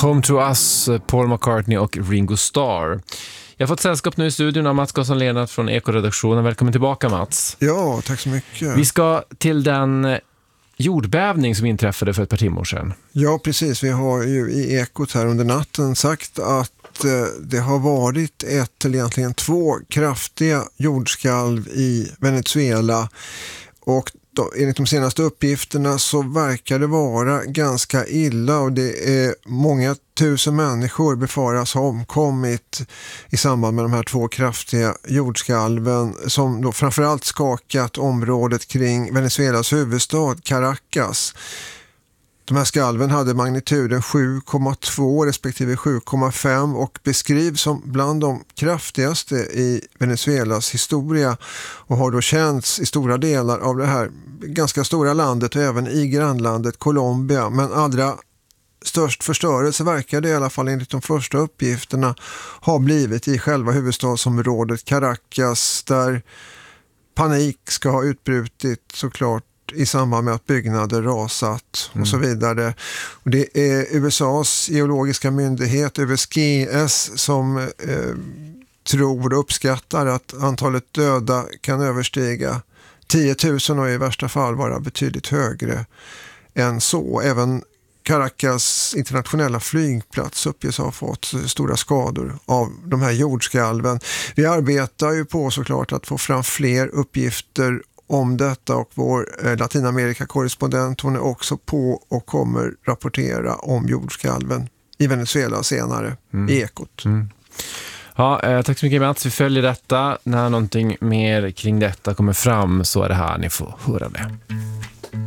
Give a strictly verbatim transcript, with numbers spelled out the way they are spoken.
Home to Us, Paul McCartney och Ringo Starr. Jag har fått sällskap nu i studion av Mats Gosson-Lennart från Ekoredaktionen. Välkommen tillbaka, Mats. Ja, tack så mycket. Vi ska till den jordbävning som inträffade för ett par timmar sedan. Ja, precis. Vi har ju i Ekot här under natten sagt att eh, det har varit ett eller egentligen två kraftiga jordskalv i Venezuela, och då, enligt de senaste uppgifterna så verkar det vara ganska illa, och det är många tusen människor befaras ha omkommit i samband med de här två kraftiga jordskalven som då framförallt skakat området kring Venezuelas huvudstad Caracas. De här skalven hade magnituden sju komma två respektive sju komma fem och beskrivs som bland de kraftigaste i Venezuelas historia, och har då känts i stora delar av det här ganska stora landet och även i grannlandet Colombia. Men allra störst förstörelse verkar det i alla fall enligt de första uppgifterna ha blivit i själva huvudstadsområdet Caracas, där panik ska ha utbrutit såklart i samband med att byggnader rasat och så vidare. Och det är U S A:s geologiska myndighet U S G S som eh, tror och uppskattar att antalet döda kan överstiga tio tusen och i värsta fall vara betydligt högre än så. Även Caracas internationella flygplats uppges ha fått stora skador av de här jordskalven. Vi arbetar ju på såklart att få fram fler uppgifter om detta, och vår Latinamerika-korrespondent, hon är också på och kommer rapportera om jordskalven i Venezuela senare mm. i Ekot. Mm. Ja, eh, tack så mycket, Mats. Vi följer detta. När någonting mer kring detta kommer fram så är det här ni får höra det.